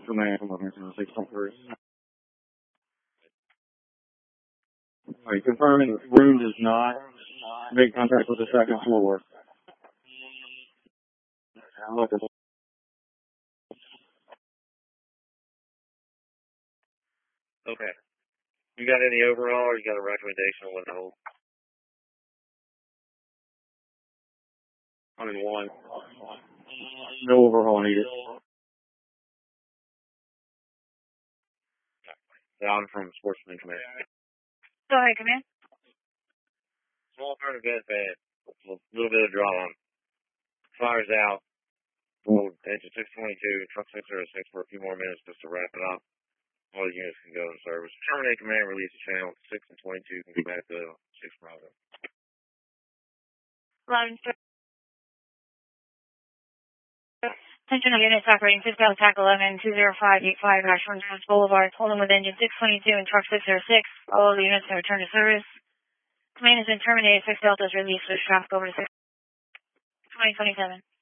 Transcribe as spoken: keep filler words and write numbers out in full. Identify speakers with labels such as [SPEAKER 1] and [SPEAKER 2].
[SPEAKER 1] Command from eleven zero six point three. Alright, confirming room does not make contact with the second floor.
[SPEAKER 2] Okay. You got any overall, or you got a recommendation on what to hold?
[SPEAKER 1] I'm in one. No overhaul needed.
[SPEAKER 2] Down from Sportsman Command.
[SPEAKER 3] Go ahead, Command.
[SPEAKER 2] Small turn event bad. A little bit of draw on. Fires out. Hold engine six twenty-two, truck six oh six for a few more minutes just to wrap it up. All the units can go in service. Terminate command, release the channel. six and twenty-two can go back to six Bravo.
[SPEAKER 3] eleven Attention all units operating Cisco Attack eleven two zero five eight five Ashburn Boulevard, holding with engine six twenty-two and truck six oh six. All of the units have returned to service. Command has been terminated. six Delta is released with traffic over to six twenty twenty-seven.